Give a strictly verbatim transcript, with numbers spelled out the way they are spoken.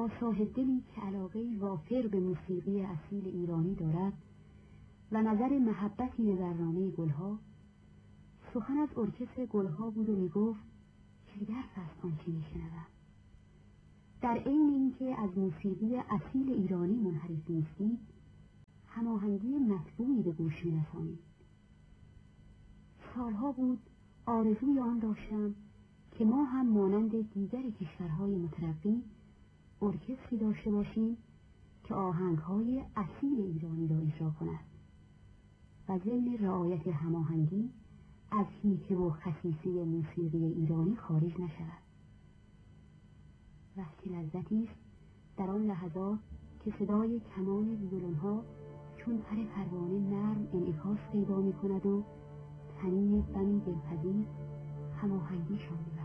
با صاحبدلی که علاقه‌ای وافر به موسیقی اصیل ایرانی دارد و نظر محبتی به برنامه گلها، سخن از ارکستر گلها بود و میگفت چه درس است آنچه میشنوم. در عین اینکه از موسیقی اصیل ایرانی منحرف نیستید، هماهنگی مطلوبی به گوش می‌رسانید. سالها بود آرزوی آن داشتم که ما هم مانند دیگر کشورهای مترقی ارکستری داشته باشیم که آهنگ‌های اصیل ایرانی را اجرا کند و ضمن رعایت هماهنگی از حیطه و خصیصه موسیقی ایرانی خارج نشود. وقتی لذتی است در آن لحظات که صدای کمان ویولن‌ها چون پر پروانه نرم انعکاس پیدا می‌کند و طنین دمی دلپذیر هماهنگیشان